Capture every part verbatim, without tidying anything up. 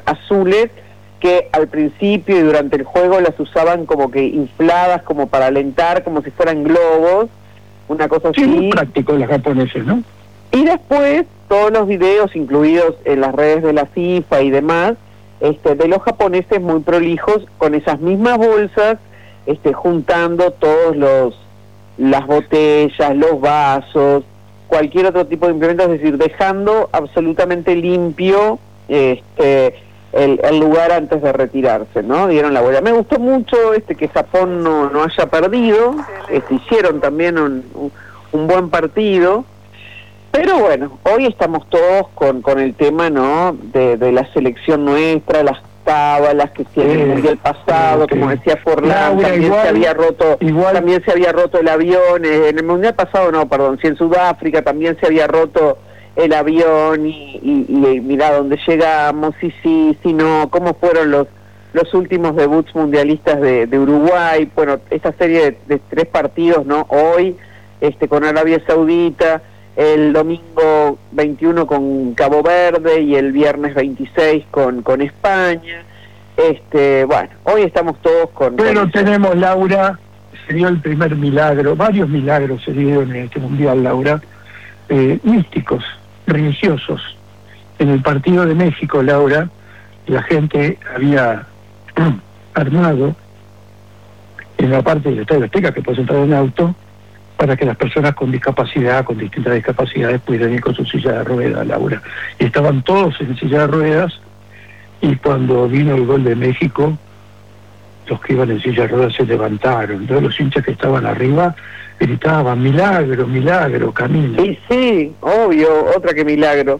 azules que al principio y durante el juego las usaban como que infladas, como para alentar, como si fueran globos, una cosa sí, así. Muy práctico los japoneses, ¿no? Y después todos los videos incluidos en las redes de la FIFA y demás, este, de los japoneses muy prolijos con esas mismas bolsas, este, juntando todos los las botellas, los vasos, cualquier otro tipo de implemento, es decir, dejando absolutamente limpio este el, el lugar antes de retirarse, ¿no? Dieron la vuelta. Me gustó mucho este que Japón no, no haya perdido, este, hicieron también un, un, un buen partido, pero bueno, hoy estamos todos con, con el tema, ¿no?, de, de la selección nuestra, las cábalas que tiene el mundial pasado, okay. como decía Forlán, Laura, también igual, se había roto, igual. también se había roto el avión, eh, en el mundial pasado no, perdón, sí, en Sudáfrica también se había roto el avión y, y, y mirá dónde llegamos, y sí, sí, no, cómo fueron los los últimos debuts mundialistas de, de Uruguay, bueno, esta serie de, de tres partidos, ¿no?, hoy, este, con Arabia Saudita, el domingo veintiuno con Cabo Verde y el viernes veintiséis con, con España. Este, bueno, hoy estamos todos con... Pero con tenemos, Laura, se dio el primer milagro, varios milagros se dieron en este mundial, Laura, eh, místicos, religiosos. En el partido de México, Laura, la gente había armado en la parte del Estadio Azteca, que puede entrar en auto, para que las personas con discapacidad, con distintas discapacidades, pudieran ir con su silla de ruedas, Laura. Y estaban todos en silla de ruedas, y cuando vino el gol de México, los que iban en silla de ruedas se levantaron. Todos los hinchas que estaban arriba gritaban, milagro, milagro, camina. Y sí, obvio, otra que milagro.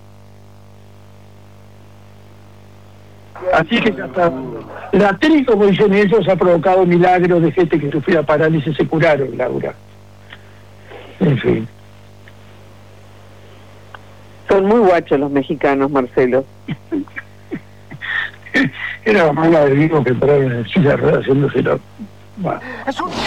Así que ya está. La tele, como dicen ellos, ha provocado milagros de gente que sufría parálisis, se curaron, Laura. En fin. Son muy guachos los mexicanos, Marcelo. Era más la del mismo que entraron en silla de ruedas haciéndoselo. Bueno. ¡Es un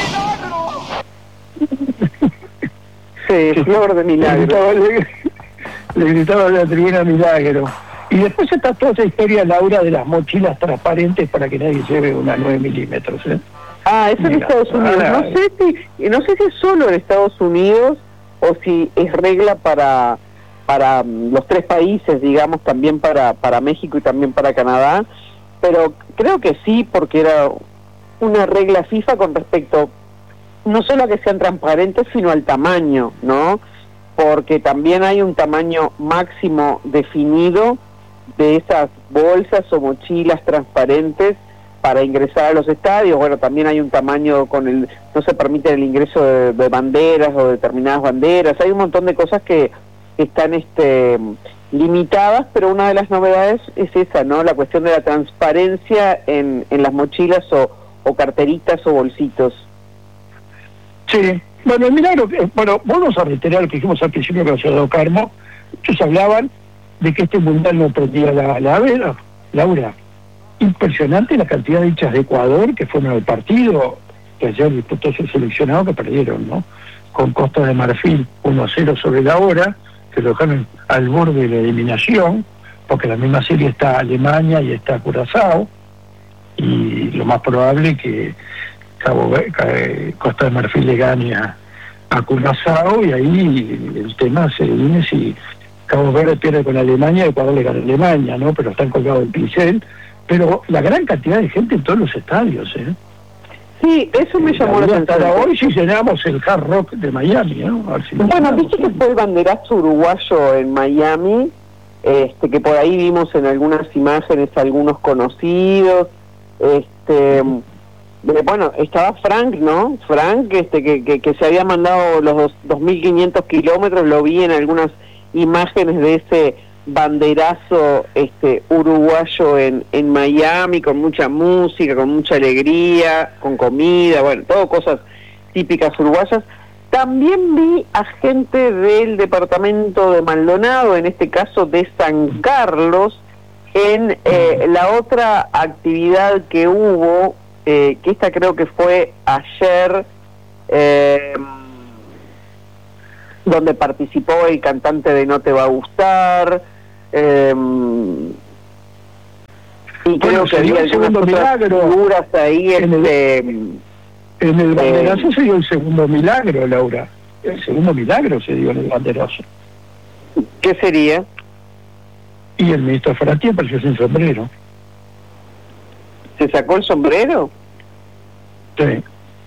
milagro! Sí, flor de milagro. Le gritaba, le, le gritaba a la tribuna milagro. Y después está toda esa historia, Laura, de las mochilas transparentes para que nadie lleve una nueve milímetros, ¿eh? Ah, eso en Estados Unidos. No sé si, no sé si es solo en Estados Unidos o si es regla para para los tres países, digamos, también para para México y también para Canadá, pero creo que sí, porque era una regla FIFA con respecto no solo a que sean transparentes, sino al tamaño, ¿no? Porque también hay un tamaño máximo definido de esas bolsas o mochilas transparentes para ingresar a los estadios. Bueno, también hay un tamaño con el, no se permite el ingreso de, de banderas o determinadas banderas, hay un montón de cosas que están este limitadas, pero una de las novedades es esa, ¿no?, la cuestión de la transparencia en, en las mochilas o, o carteritas o bolsitos. Sí, bueno, el milagro, bueno, vamos a reiterar lo que dijimos al principio con el señor Carmo. Ellos hablaban de que este mundial no prendía la, la vela, Laura. Impresionante la cantidad de hinchas de Ecuador que fueron al partido, que ayer disputó su seleccionado, que perdieron, ¿no?, con Costa de Marfil uno a cero sobre la hora, que lo dejaron al borde de la eliminación, porque en la misma serie está Alemania y está Curazao, y lo más probable que Cabo, Costa de Marfil le gane a, a Curazao, y ahí el tema se viene si Cabo Verde pierde con Alemania, Ecuador le gana a Alemania, ¿no? Pero están colgados el pincel. Pero la gran cantidad de gente en todos los estadios, ¿eh? Sí, eso me llamó la atención. Hoy sí llenamos el Hard Rock de Miami, ¿no? A ver si bueno, viste que fue el banderazo uruguayo en Miami, este, que por ahí vimos en algunas imágenes algunos conocidos, este, bueno, estaba Frank, ¿no? Frank, este, que, que, que se había mandado los dos mil quinientos kilómetros, lo vi en algunas imágenes de ese banderazo este uruguayo en, en Miami, con mucha música, con mucha alegría, con comida, bueno, todo cosas típicas uruguayas. También vi a gente del departamento de Maldonado, en este caso de San Carlos, en eh, la otra actividad que hubo, eh, que esta creo que fue ayer, eh, donde participó el cantante de No Te Va a Gustar. Eh, Y creo bueno, que había el segundo milagro. Figuras ahí en el, este, en el banderazo eh, se dio el segundo milagro, Laura. El segundo milagro se dio en el banderazo. ¿Qué sería? Y el ministro Ferrati apareció sin sombrero. ¿Se sacó el sombrero? Sí.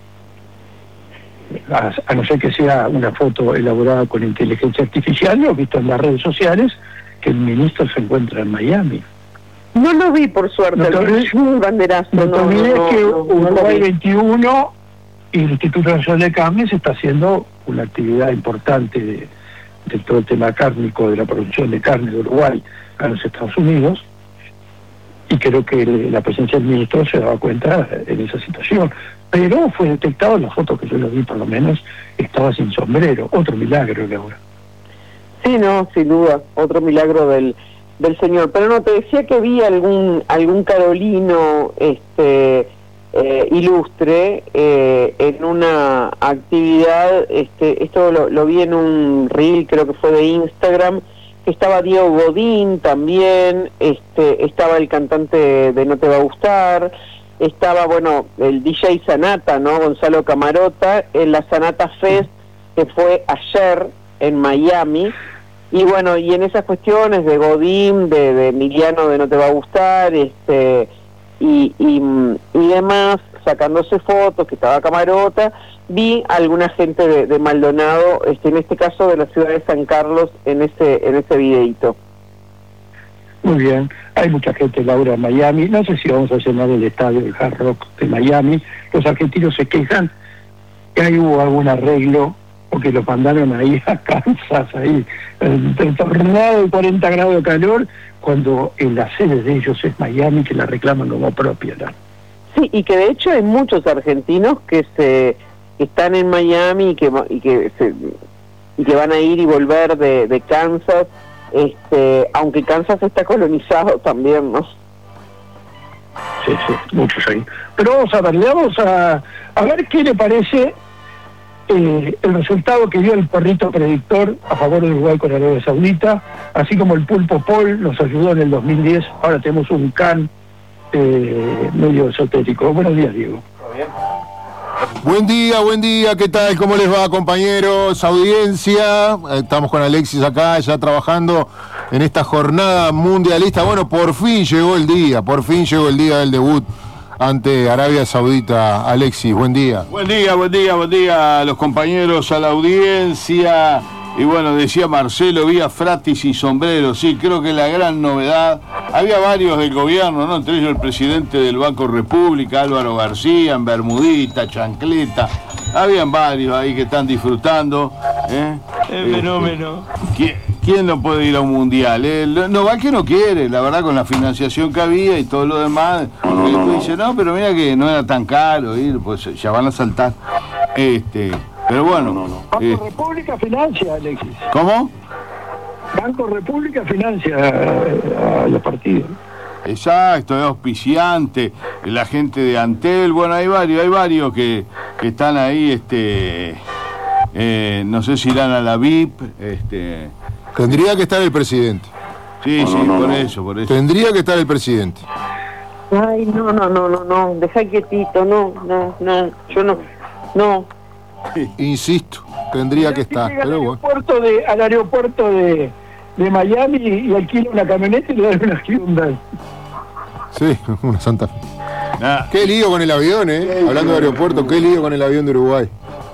A, a no ser que sea una foto elaborada con inteligencia artificial, lo he visto en las redes sociales, que el ministro se encuentra en Miami. No lo vi, por suerte, no te, el banderazo. No te olvides no, que no, Uruguay no veintiuno y el Instituto Nacional de Carnes está haciendo una actividad importante de, de todo el tema cárnico, de la producción de carne de Uruguay a los Estados Unidos, y creo que la presencia del ministro se daba cuenta en esa situación. Pero fue detectado en la foto que yo lo vi, por lo menos, estaba sin sombrero. Otro milagro, Laura. Sí, no, sin duda, otro milagro del del señor. Pero no, te decía que vi algún algún carolino este eh, ilustre eh, en una actividad, este esto lo, lo vi en un reel, creo que fue de Instagram, que estaba Diego Godín también, este estaba el cantante de No Te Va a Gustar, estaba, bueno, el D J Sanata, ¿no? Gonzalo Camarota, en la Sanata Fest, que fue ayer en Miami. Y bueno, y en esas cuestiones de Godín, de, de Emiliano de No Te Va a Gustar, este y, y, y demás, sacándose fotos, que estaba Camarota, vi a alguna gente de, de Maldonado, este en este caso de la ciudad de San Carlos, en ese en ese videíto. Muy bien, hay mucha gente, Laura, en Miami. No sé si vamos a llenar el estadio del Hard Rock de Miami. Los argentinos se quejan que ahí hubo algún arreglo, porque los mandaron ahí a Kansas, ahí, el tornado de cuarenta grados de calor, cuando en la sede de ellos es Miami, que la reclaman como propia, ¿no? Sí, y que de hecho hay muchos argentinos que se que están en Miami y que y que se, y que van a ir y volver de, de Kansas, este aunque Kansas está colonizado también, ¿no? Sí, sí, muchos ahí. Pero vamos a ver, le vamos a, a ver qué le parece Eh, el resultado que dio el perrito predictor a favor de Uruguay con Arabia Saudita, así como el pulpo Paul nos ayudó en el dos mil diez. Ahora tenemos un can eh, medio esotérico. Buenos días, Diego. Bien. Buen día, buen día, ¿qué tal? ¿Cómo les va, compañeros? Audiencia, estamos con Alexis acá ya trabajando en esta jornada mundialista. Bueno, por fin llegó el día, por fin llegó el día del debut ante Arabia Saudita. Alexis, buen día. Buen día, buen día, buen día a los compañeros, a la audiencia. Y bueno, decía Marcelo, vía Fratis y sombrero. Sí, creo que la gran novedad, había varios del gobierno, ¿no? Entre ellos el presidente del Banco República, Álvaro García, en bermudita, chancleta. Habían varios ahí que están disfrutando, ¿eh? El fenómeno. ¿Quién, ¿Quién no puede ir a un mundial? Eh? No va que no quiere, la verdad, con la financiación que había y todo lo demás. No, no, no, no. Dice, no, pero mira que no era tan caro ir, pues ya van a saltar. Este, pero bueno. No, no, no. Banco eh. República financia, Alexis. ¿Cómo? Banco República financia a, a los partidos. Exacto, es auspiciante, la gente de Antel, bueno, hay varios, hay varios que, que están ahí, este, eh, no sé si irán a la V I P, este. Tendría que estar el presidente. Sí, no, sí, no, no, por no. eso, por eso. Tendría que estar el presidente. Ay, no, no, no, no, no, deja quietito, no, no, no, yo no, no. Insisto, tendría que estar, pero al bueno. Aeropuerto de, al aeropuerto de, de Miami y alquila una camioneta y le dan una Hyundai. Sí, una Santa Fe. Nah. Qué lío con el avión, ¿eh? Qué Hablando de aeropuerto, qué lío con el avión de Uruguay.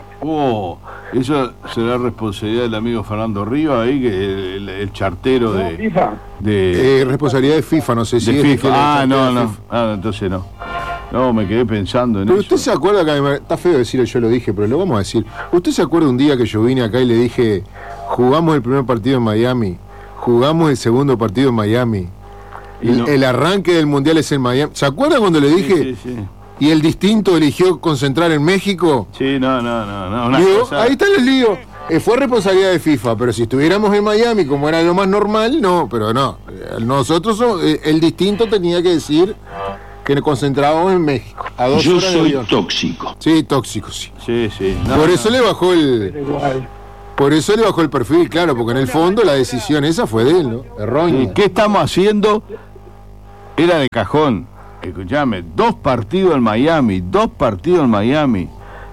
Oh, eso será responsabilidad del amigo Fernando Rivas ahí, que el, el chartero de... No, FIFA. De, eh, responsabilidad de FIFA, no sé si de es FIFA. Ah, no, no. FIFA. Ah, entonces no. No, me quedé pensando en pero eso. ¿Usted se acuerda que me... está feo decirlo, yo lo dije, pero lo vamos a decir? ¿Usted se acuerda un día que yo vine acá y le dije, jugamos el primer partido en Miami, jugamos el segundo partido en Miami, y no. el arranque del Mundial es en Miami? ¿Se acuerda cuando le dije? Sí, sí, sí. Y el distinto eligió concentrar en México. Sí, no, no, no. no una Digo, cosa... Ahí está el lío. Eh, fue responsabilidad de FIFA, pero si estuviéramos en Miami, como era lo más normal, no, pero no. Nosotros, eh, el distinto tenía que decir que nos concentrábamos en México. A dos Yo horas soy de tóxico. Sí, tóxico, sí. Sí, sí. No, por no. eso le bajó el... Por eso le bajó el perfil, claro, porque en el fondo la decisión esa fue de él, ¿no? Errónea. ¿Qué estamos haciendo? era de cajón. Escuchame, dos partidos en Miami, dos partidos en Miami,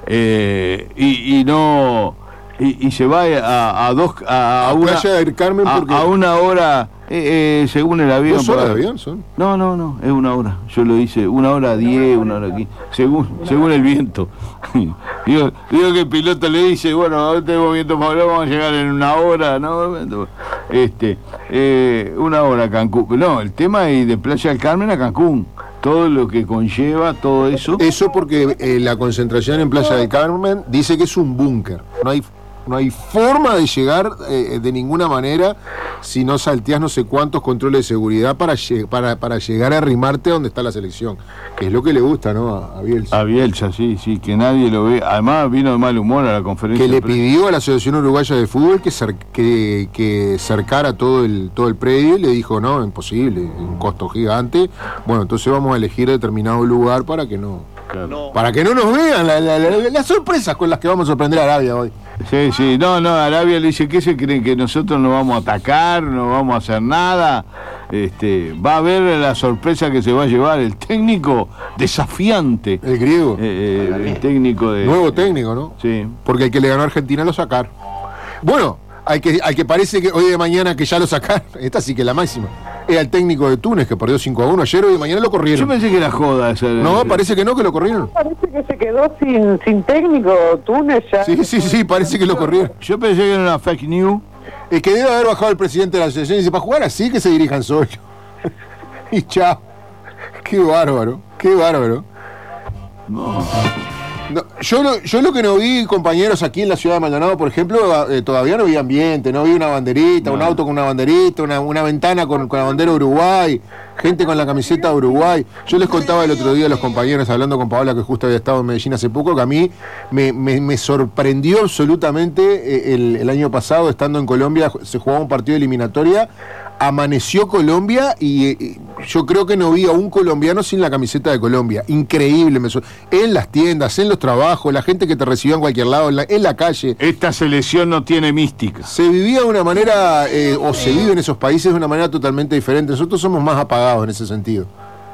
eh, y, y no... Y, y se va a, a dos a, a una Playa del Carmen a, porque... a una hora eh, eh, según el avión. ¿Dos horas para... de avión son? No, no, no, es una hora. Yo lo hice una hora diez, una hora quince, según según el viento. digo, digo que el piloto le dice, bueno, ahora tenemos viento favorable, vamos a llegar en una hora, ¿no? Este, eh, una hora a Cancún. No, el tema es de Playa del Carmen a Cancún. Todo lo que conlleva, todo eso. Eso porque eh, la concentración en Playa del Carmen dice que es un búnker. No hay, no hay forma de llegar eh, de ninguna manera si no salteás no sé cuántos controles de seguridad para, para, para llegar a arrimarte a donde está la selección. Que es lo que le gusta, ¿no? A, a Bielsa. A Bielsa, sí, sí, que nadie lo ve. Además vino de mal humor a la conferencia. Que le pidió a la Asociación Uruguaya de Fútbol que, cer que, que cercara todo el, todo el predio y le dijo, no, imposible, un costo gigante. Bueno, entonces vamos a elegir determinado lugar para que no... Claro. Para que no nos vean la, la, la, las sorpresas con las que vamos a sorprender a Arabia hoy. Sí, sí, no, no, Arabia le dice, ¿qué se creen? ¿Que nosotros no vamos a atacar, no vamos a hacer nada? Este, va a ver la sorpresa que se va a llevar el técnico desafiante. El griego. Eh, eh, el técnico de... Nuevo técnico, ¿no? Sí. Porque el que le ganó a Argentina lo sacaron. Bueno, al que, al que parece que hoy de mañana que ya lo sacaron, esta sí que es la máxima. Era el técnico de Túnez que perdió cinco a uno ayer, hoy de mañana lo corrieron. Yo pensé que era joda esa. No, parece que no, que lo corrieron. Parece que se quedó sin, sin técnico Túnez ya. Sí, sí, sí, parece que lo corrieron. Yo pensé que era una fake news. Es que debe haber bajado el presidente de la asociación y dice, para jugar así que se dirijan solos. Y chao. Qué bárbaro, qué bárbaro. No. No, yo, lo, yo lo que no vi, compañeros, aquí en la ciudad de Maldonado, por ejemplo, eh, todavía no vi ambiente, no vi una banderita, no. un auto con una banderita, una, una ventana con, con la bandera de Uruguay, gente con la camiseta de Uruguay. Yo les contaba el otro día a los compañeros, hablando con Paola, que justo había estado en Medellín hace poco, que a mí me, me, me sorprendió absolutamente eh, el, el año pasado, estando en Colombia, se jugaba un partido de eliminatoria, amaneció Colombia y eh, yo creo que no vi a un colombiano sin la camiseta de Colombia. Increíble, me so... en las tiendas, en los trabajos, la gente que te recibió en cualquier lado, en la, en la calle. Esta selección no tiene mística. Se vivía de una manera, eh, o se vive en esos países de una manera totalmente diferente. Nosotros somos más apagados en ese sentido.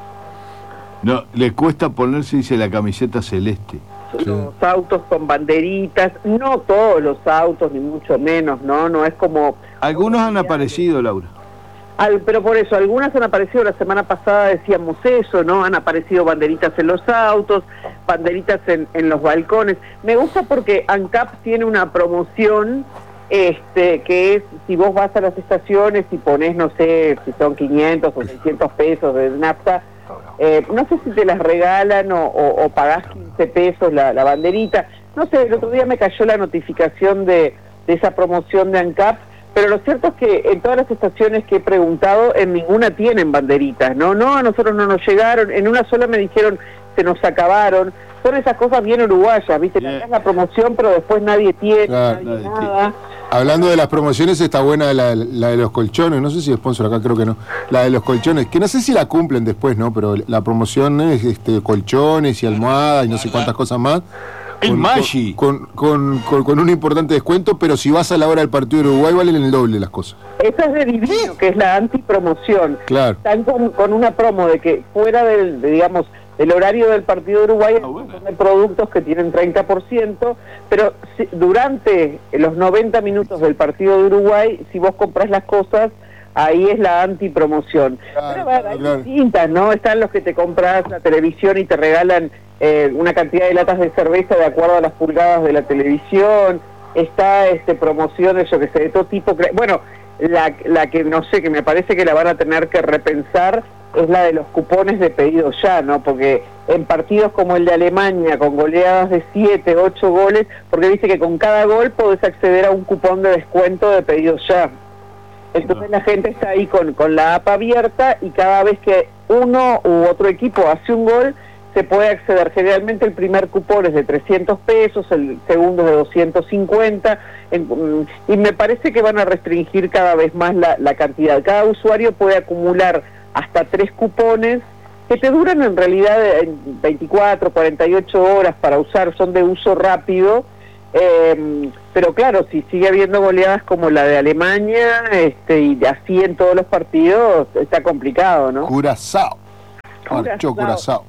No, le cuesta ponerse, dice, la camiseta celeste. Sí. Los autos con banderitas, no todos los autos, ni mucho menos, ¿no? No es como... Algunos han aparecido, Laura. Al, pero por eso, algunas han aparecido, la semana pasada decíamos eso, ¿no? Han aparecido banderitas en los autos, banderitas en, en los balcones. Me gusta porque ANCAP tiene una promoción este que es, si vos vas a las estaciones y ponés, no sé, si son quinientos o seiscientos pesos de nafta, eh, no sé si te las regalan o, o, o pagás quince pesos la, la banderita. No sé, el otro día me cayó la notificación de, de esa promoción de ANCAP. Pero lo cierto es que en todas las estaciones que he preguntado, en ninguna tienen banderitas, ¿no? No, a nosotros no nos llegaron, en una sola me dijeron, se nos acabaron. Son esas cosas bien uruguayas, ¿viste? Yeah. La promoción, pero después nadie tiene, claro, nadie nada. Hablando de las promociones, está buena la, la de los colchones, no sé si es sponsor acá, creo que no. La de los colchones, que no sé si la cumplen después, ¿no? Pero la promoción es este, colchones y almohadas y no sé cuántas cosas más. El Maggi. Con, con, con, con un importante descuento, pero si vas a la hora del partido de Uruguay valen el doble las cosas. Esa es de Divino, que es la antipromoción. Claro. Están con, con una promo de que fuera del, de, digamos, del horario del partido de Uruguay ah, bueno. Hay productos que tienen treinta por ciento, pero si, durante los noventa minutos del partido de Uruguay, si vos compras las cosas, ahí es la antipromoción. Claro, pero bueno, hay claro. distintas, ¿no? Están los que te compras la televisión y te regalan eh, una cantidad de latas de cerveza de acuerdo a las pulgadas de la televisión. Está este promociones, yo que sé, de todo tipo. Bueno, la, la que no sé, que me parece que la van a tener que repensar es la de los cupones de pedido ya, ¿no? Porque en partidos como el de Alemania, con goleadas de siete, ocho goles, porque dice que con cada gol podés acceder a un cupón de descuento de pedido ya. Entonces la gente está ahí con, con la app abierta y cada vez que uno u otro equipo hace un gol, se puede acceder. Generalmente el primer cupón es de trescientos pesos, el segundo de doscientos cincuenta, en, y me parece que van a restringir cada vez más la, la cantidad. Cada usuario puede acumular hasta tres cupones que te duran en realidad veinticuatro, cuarenta y ocho horas para usar, son de uso rápido. Eh, pero claro, si sigue habiendo goleadas como la de Alemania, este, y así en todos los partidos, está complicado, ¿no? Curazao. Marchó Curazao.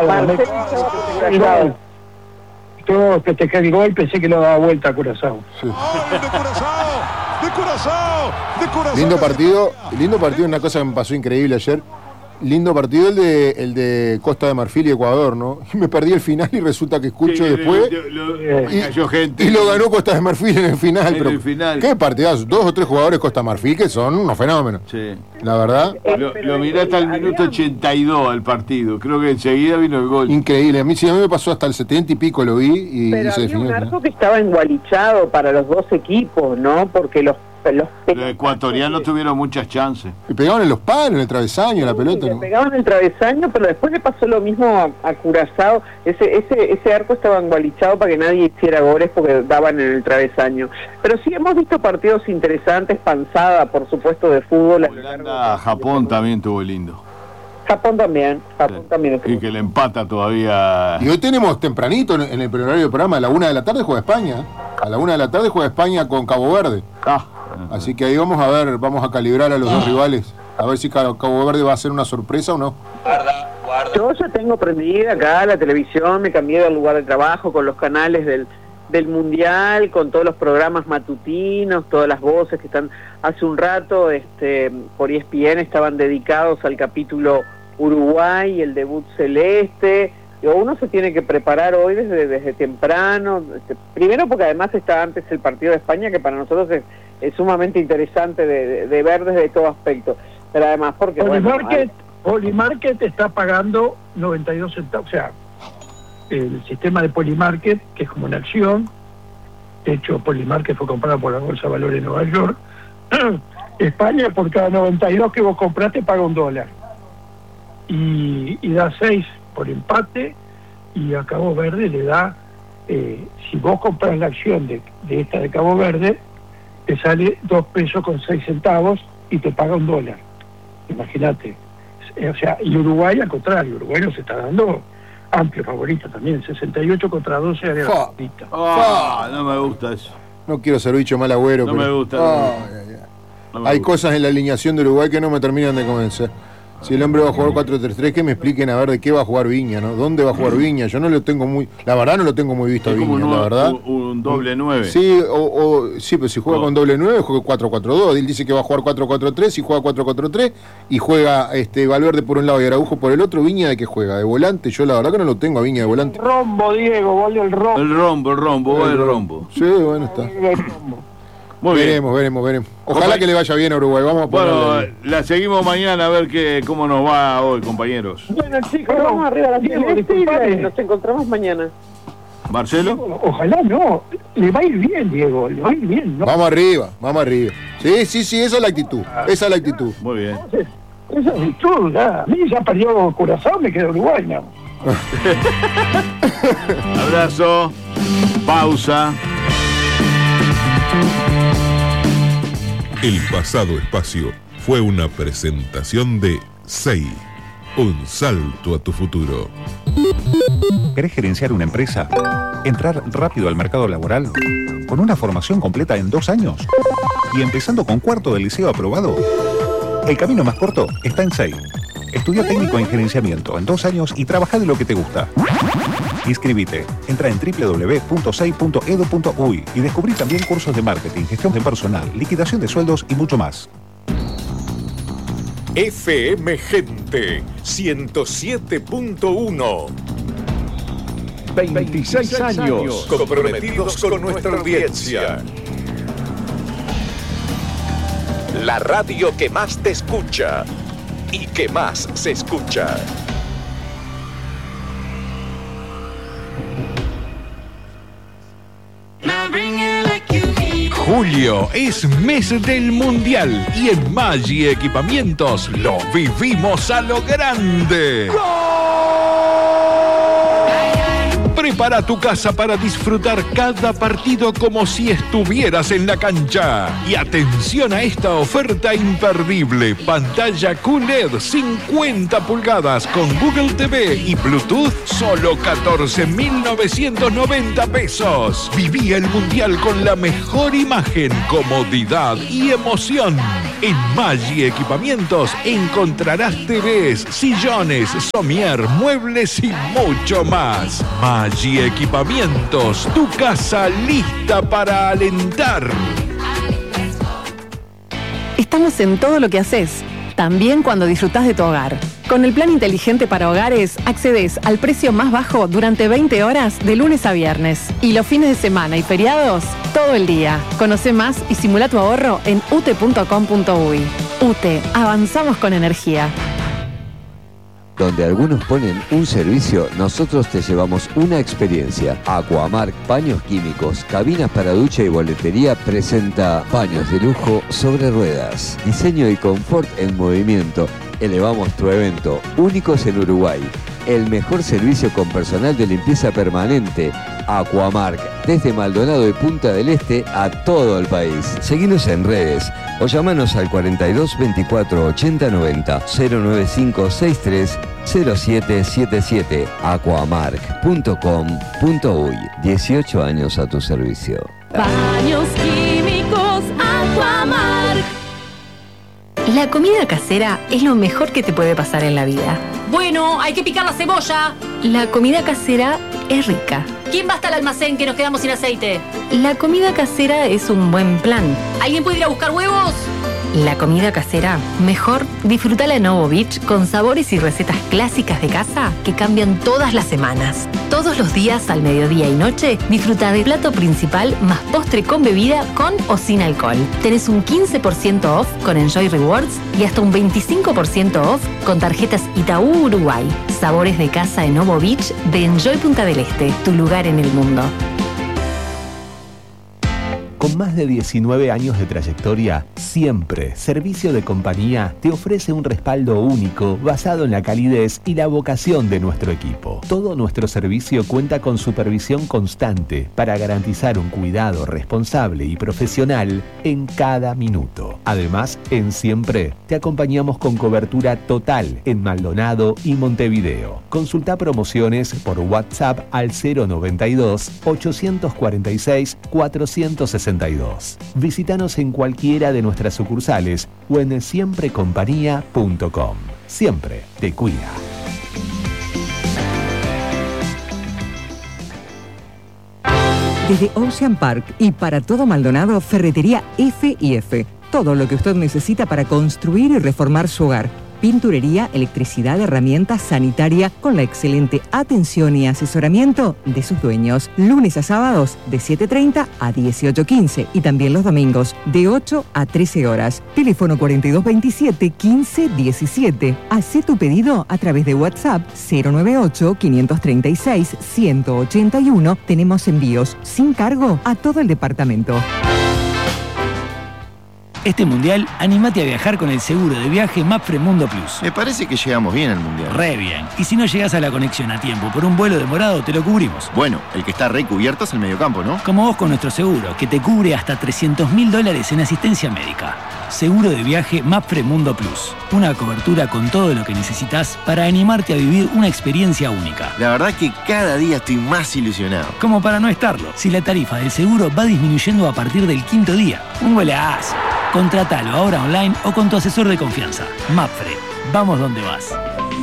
Todo festejé el gol, pensé que lo daba vuelta a Curazao. Sí. ¡De Curazao! ¡De Curazao! ¡De Curazao! Lindo partido, lindo partido, una cosa que me pasó increíble ayer. Lindo partido el de el de Costa de Marfil y Ecuador, ¿no? Y me perdí el final y resulta que escucho Sí, después lo- lo- y, cayó gente. y lo ganó Costa de Marfil en el final. En pero el final. qué partidazo, dos o tres jugadores Costa de Marfil que son unos fenómenos. Sí. La verdad, Lo, lo miré hasta el minuto ochenta y dos al partido. Creo que enseguida vino el gol. increíble. A mí sí, a mí me pasó hasta el setenta y pico, lo vi y, Pero y se había definió. un el arco final. que estaba engualichado para los dos equipos, ¿no? Porque los... Los, Los ecuatorianos tuvieron muchas chances. Y pegaban en los palos, en el travesaño, la pelota. Le ¿no? pegaban el travesaño, pero después le pasó lo mismo a, a Curazao. Ese, ese, ese arco estaba engualichado para que nadie hiciera goles porque daban en el travesaño. Pero sí hemos visto partidos interesantes, panzada, por supuesto, de fútbol. Holanda, Japón también tuvo lindo. Japón también, Japón Sí. también. Y que le empata todavía. Y hoy tenemos tempranito en el horario del programa, a la una de la tarde juega España. A la una de la tarde juega España con Cabo Verde. Ah, Así que ahí vamos a ver, vamos a calibrar a los dos rivales. A ver si Cabo Cabo Verde va a ser una sorpresa o no. Yo ya tengo prendida acá la televisión, me cambié del lugar de trabajo con los canales del, del Mundial, con todos los programas matutinos, todas las voces que están hace un rato este, por E S P N estaban dedicados al capítulo Uruguay, el debut celeste. Digo, uno se tiene que preparar hoy desde, desde temprano, este, primero porque además está antes el partido de España, que para nosotros es, es sumamente interesante de, de, de ver desde todo aspecto, pero además porque... Polymarket, bueno, Polymarket está pagando noventa y dos centavos, o sea, el sistema de Polymarket, que es como una acción, de hecho Polymarket fue comprado por la Bolsa de Valores de Nueva York, España por cada noventa y dos que vos compraste paga un dólar, y, y da seis por empate, y a Cabo Verde le da, eh, si vos compras la acción de, de esta de Cabo Verde, te sale dos pesos con seis centavos y te paga un dólar. Imagínate. O sea, y Uruguay al contrario, Uruguay nos está dando amplio favorito también, sesenta y ocho contra doce de la Fa. favorita. ah, no me gusta eso. No quiero ser bicho mal agüero. No pero... me gusta, no Ay, me ay, ay. No me Hay gusta. cosas en la alineación de Uruguay que no me terminan de convencer. Si el hombre va a jugar cuatro tres tres, que me expliquen a ver de qué va a jugar Viña, ¿no? ¿Dónde va a jugar Viña? Yo no lo tengo muy... La verdad no lo tengo muy visto a Es como Viña, un, la verdad. un, un doble nueve. Sí, o, o- sí, pero si juega No. con doble nueve, juega cuatro cuatro dos. Él dice que va a jugar cuatro cuatro tres y juega cuatro cuatro tres y juega este Valverde por un lado y Araujo por el otro. Viña, ¿de qué juega? ¿De volante? Yo la verdad que no lo tengo a Viña de volante. Rombo, Diego, gol del rombo. El rombo, el rombo, el rombo. Sí, bueno, está. El rombo. Muy bien. Veremos, veremos, veremos. Ojalá Compa- que le vaya bien a Uruguay. Vamos a Bueno, ponerle. la seguimos mañana a ver qué, cómo nos va hoy, compañeros. Bueno, chicos, Pero vamos arriba a la Diego, celeste y disculpame. nos encontramos mañana. Marcelo. Ojalá no, le va a ir bien, Diego, le va a ir bien, ¿no? Vamos arriba, vamos arriba. Sí, sí, sí, esa es la actitud. Esa es la actitud. Muy bien. Esa actitud, ya. A mí ya perdió Curazao, me quedó Uruguay, ¿no? Abrazo. Pausa. El pasado espacio fue una presentación de S E I. Un salto a tu futuro. ¿Querés gerenciar una empresa? ¿Entrar rápido al mercado laboral? ¿Con una formación completa en dos años? ¿Y empezando con cuarto del liceo aprobado? El camino más corto está en S E I. Estudia técnico en gerenciamiento en dos años y trabaja de lo que te gusta. Inscribite. Entra en doble u doble u doble u punto sei punto edu punto uy y descubrí también cursos de marketing, gestión de personal, liquidación de sueldos y mucho más. F M Gente ciento siete punto uno. veintiséis años. Comprometidos con nuestra audiencia. La radio que más te escucha y que más se escucha. Julio es mes del Mundial y en Maggi Equipamientos lo vivimos a lo grande. Prepara tu casa para disfrutar cada partido como si estuvieras en la cancha. Y atención a esta oferta imperdible. Pantalla Q L E D cincuenta pulgadas con Google T V y Bluetooth, solo catorce mil novecientos noventa pesos. Viví el Mundial con la mejor imagen, comodidad y emoción. En Maggi Equipamientos encontrarás T Vs, sillones, somier, muebles y mucho más. Maggi Equipamientos, tu casa lista para alentar. Estamos en todo lo que haces, también cuando disfrutás de tu hogar. Con el plan inteligente para hogares, accedes al precio más bajo durante veinte horas de lunes a viernes. Y los fines de semana y feriados, todo el día. Conoce más y simula tu ahorro en u t punto com punto u y. UTE, avanzamos con energía. Donde algunos ponen un servicio, nosotros te llevamos una experiencia. Aquamark Paños Químicos, cabinas para ducha y boletería presenta paños de lujo sobre ruedas. Diseño y confort en movimiento. Elevamos tu evento, únicos en Uruguay. El mejor servicio con personal de limpieza permanente. Aquamark, desde Maldonado y Punta del Este a todo el país. Seguinos en redes o llamanos al cuarenta y dos veinticuatro ochenta noventa cero nueve cinco sesenta y tres cero siete siete siete. aquamark punto com punto u y. dieciocho años a tu servicio. Baños químicos Aquamark. La comida casera es lo mejor que te puede pasar en la vida. Bueno, hay que picar la cebolla. La comida casera es rica. ¿Quién va hasta el almacén que nos quedamos sin aceite? La comida casera es un buen plan. ¿Alguien puede ir a buscar huevos? La comida casera, mejor disfrútala en Novo Beach con sabores y recetas clásicas de casa que cambian todas las semanas. Todos los días al mediodía y noche, disfruta de plato principal más postre con bebida con o sin alcohol. Tenés un quince por ciento off con Enjoy Rewards y hasta un veinticinco por ciento off con tarjetas Itaú Uruguay. Sabores de casa en Novo Beach de Enjoy Punta del Este, tu lugar en el mundo. Con más de diecinueve años de trayectoria, siempre Servicio de Compañía te ofrece un respaldo único basado en la calidez y la vocación de nuestro equipo. Todo nuestro servicio cuenta con supervisión constante para garantizar un cuidado responsable y profesional en cada minuto. Además, en Siempre te acompañamos con cobertura total en Maldonado y Montevideo. Consulta promociones por WhatsApp al cero noventa y dos ochocientos cuarenta y seis cuatrocientos sesenta y dos. Visítanos en cualquiera de nuestras sucursales o en siempre compañía punto com. Siempre te cuida. Desde Ocean Park y para todo Maldonado, Ferretería F y F. Todo lo que usted necesita para construir y reformar su hogar. Pinturería, electricidad, herramientas, sanitaria, con la excelente atención y asesoramiento de sus dueños. Lunes a sábados de siete treinta a dieciocho quince y también los domingos de ocho a trece horas. Teléfono cuarenta y dos veintisiete quince diecisiete. Hacé tu pedido a través de WhatsApp cero noventa y ocho quinientos treinta y seis ciento ochenta y uno. Tenemos envíos sin cargo a todo el departamento. Este mundial, anímate a viajar con el seguro de viaje Mapfre Mundo Plus. Me parece que llegamos bien al mundial. Re bien. Y si no llegas a la conexión a tiempo por un vuelo demorado, te lo cubrimos. Bueno, el que está recubierto es el mediocampo, ¿no? Como vos con nuestro seguro, que te cubre hasta trescientos mil dólares en asistencia médica. Seguro de viaje Mapfre Mundo Plus. Una cobertura con todo lo que necesitas para animarte a vivir una experiencia única. La verdad que cada día estoy más ilusionado. Como para no estarlo, si la tarifa del seguro va disminuyendo a partir del quinto día. Un golazo. Contratalo ahora online o con tu asesor de confianza. Mapfre. Vamos donde vas.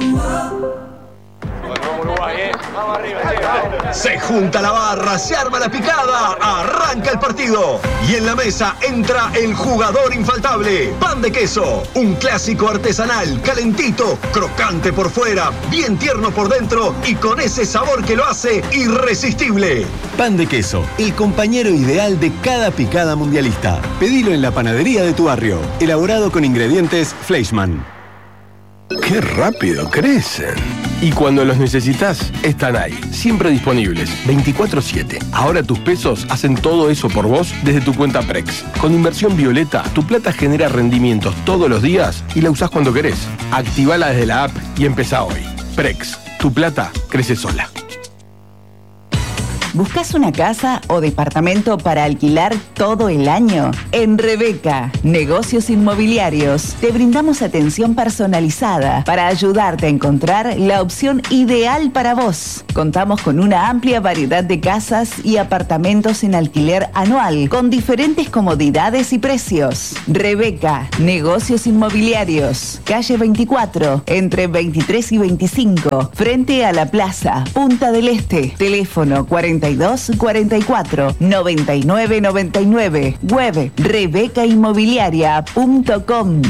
Se junta la barra, se arma la picada, arranca el partido. Y en la mesa entra el jugador infaltable. Pan de queso, un clásico artesanal, calentito, crocante por fuera, bien tierno por dentro y con ese sabor que lo hace irresistible. Pan de queso, el compañero ideal de cada picada mundialista. Pedilo en la panadería de tu barrio. Elaborado con ingredientes Fleischmann. ¡Qué rápido crecen! Y cuando los necesitas, están ahí, siempre disponibles, veinticuatro siete. Ahora tus pesos hacen todo eso por vos desde tu cuenta Prex. Con inversión Violeta, tu plata genera rendimientos todos los días y la usás cuando querés. Activala desde la app y empezá hoy. Prex, tu plata crece sola. ¿Buscas una casa o departamento para alquilar todo el año? En Rebeca, Negocios Inmobiliarios, te brindamos atención personalizada para ayudarte a encontrar la opción ideal para vos. Contamos con una amplia variedad de casas y apartamentos en alquiler anual, con diferentes comodidades y precios. Rebeca, Negocios Inmobiliarios, calle veinticuatro, entre veintitrés y veinticinco, frente a la Plaza, Punta del Este. Teléfono cuarenta y dos cuarenta y cuatro noventa y nueve noventa y nueve. Web rebeca inmobiliaria punto com.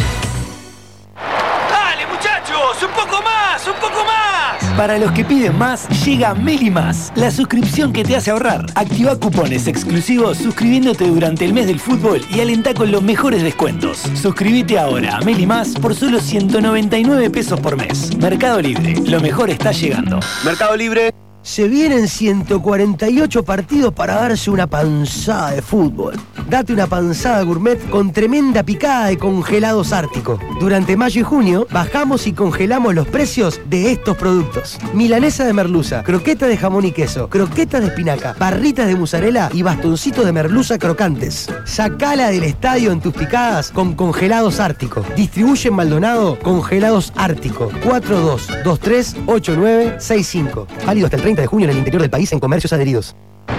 ¡Dale, muchachos! ¡Un poco más! ¡Un poco más! Para los que piden más, llega Meli Más, la suscripción que te hace ahorrar. Activa cupones exclusivos suscribiéndote durante el mes del fútbol y alentá con los mejores descuentos. Suscríbete ahora a Meli Más por solo ciento noventa y nueve pesos por mes. Mercado Libre, lo mejor está llegando. Mercado Libre. Se vienen ciento cuarenta y ocho partidos para darse una panzada de fútbol. Date una panzada gourmet con tremenda picada de congelados Ártico. Durante mayo y junio bajamos y congelamos los precios de estos productos. Milanesa de merluza, croqueta de jamón y queso, croquetas de espinaca, barritas de mozzarella y bastoncitos de merluza crocantes. Sacala del estadio en tus picadas con congelados Ártico. Distribuye en Maldonado Congelados Ártico. cuatro dos dos tres ocho nueve seis cinco. Válido hasta el treinta de junio en el interior del país en comercios adheridos.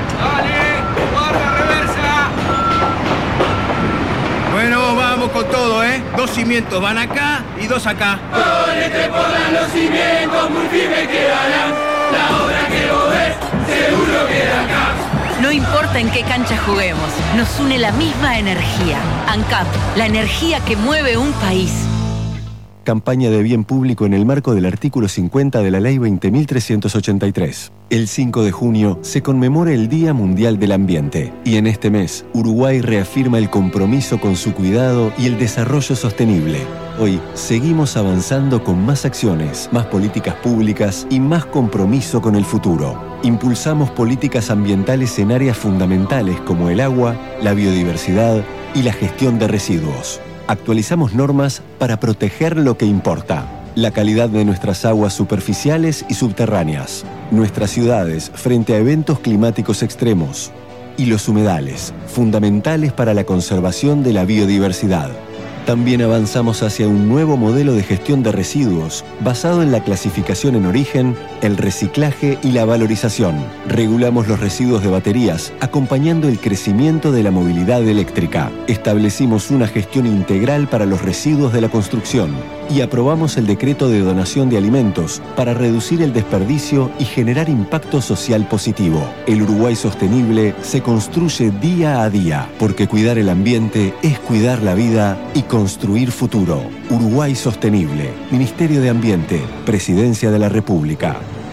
Bueno, vamos con todo, ¿eh? Dos cimientos van acá y dos acá. Con este pongan los cimientos muy firmes quedarán. La obra que vos ves, seguro queda acá. No importa en qué cancha juguemos, nos une la misma energía. ANCAP, la energía que mueve un país. Campaña de bien público en el marco del artículo cincuenta de la Ley veinte mil trescientos ochenta y tres. El cinco de junio se conmemora el Día Mundial del Ambiente y en este mes Uruguay reafirma el compromiso con su cuidado y el desarrollo sostenible. Hoy seguimos avanzando con más acciones, más políticas públicas y más compromiso con el futuro. Impulsamos políticas ambientales en áreas fundamentales como el agua, la biodiversidad y la gestión de residuos. Actualizamos normas para proteger lo que importa. La calidad de nuestras aguas superficiales y subterráneas. Nuestras ciudades frente a eventos climáticos extremos. Y los humedales, fundamentales para la conservación de la biodiversidad. También avanzamos hacia un nuevo modelo de gestión de residuos basado en la clasificación en origen, el reciclaje y la valorización. Regulamos los residuos de baterías, acompañando el crecimiento de la movilidad eléctrica. Establecimos una gestión integral para los residuos de la construcción y aprobamos el decreto de donación de alimentos para reducir el desperdicio y generar impacto social positivo. El Uruguay sostenible se construye día a día, porque cuidar el ambiente es cuidar la vida y construir futuro. Uruguay Sostenible, Ministerio de Ambiente, Presidencia de la República.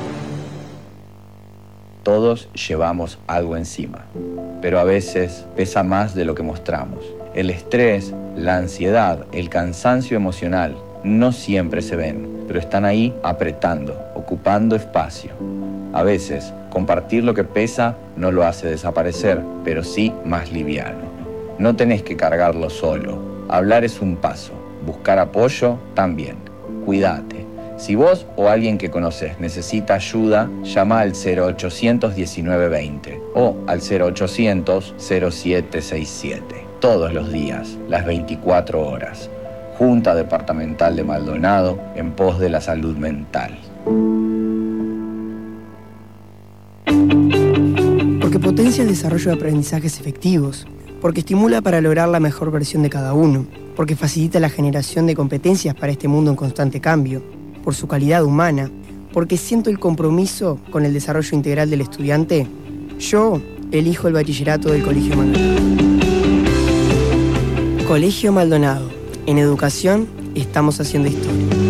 Todos llevamos algo encima, pero a veces pesa más de lo que mostramos. El estrés, la ansiedad, el cansancio emocional no siempre se ven, pero están ahí apretando, ocupando espacio. A veces, compartir lo que pesa no lo hace desaparecer, pero sí más liviano. No tenés que cargarlo solo. Hablar es un paso, buscar apoyo también. Cuídate. Si vos o alguien que conoces necesita ayuda, llama al cero ochocientos diecinueve veinte o al cero ochocientos cero siete seis siete. Todos los días, las veinticuatro horas. Junta Departamental de Maldonado en pos de la salud mental. Porque potencia el desarrollo de aprendizajes efectivos. Porque estimula para lograr la mejor versión de cada uno. Porque facilita la generación de competencias para este mundo en constante cambio. Por su calidad humana. Porque siento el compromiso con el desarrollo integral del estudiante. Yo elijo el bachillerato del Colegio Maldonado. Colegio Maldonado. En educación estamos haciendo historia.